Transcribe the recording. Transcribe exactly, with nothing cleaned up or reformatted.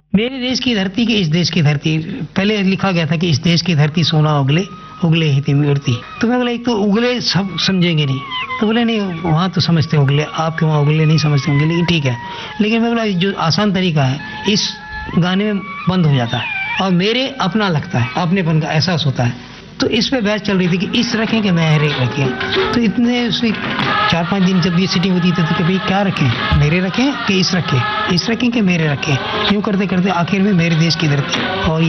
मेरे देश की धरती की इस देश की धरती, पहले लिखा गया था कि इस देश की धरती सोना उगले उगले ही थी मूर्ति। तो मैं बोला एक तो उगले सब समझेंगे नहीं, तो बोले नहीं वहाँ तो समझते उगले, आपके वहाँ उगले नहीं समझते होंगे, लेकिन ठीक है। लेकिन मैं बोला जो आसान तरीका है इस गाने में बंद हो जाता है और मेरे अपना लगता है, अपनेपन का एहसास होता है। तो इस पे बहस चल रही थी कि इस रखें कि मेरे रखें। तो इतने उसमें चार पांच दिन जब ये सिटिंग होती थी तो कि भाई क्या रखें, मेरे रखें कि इस रखें, इस रखें कि मेरे रखें। यूँ करते करते आखिर में मेरे देश की धरती और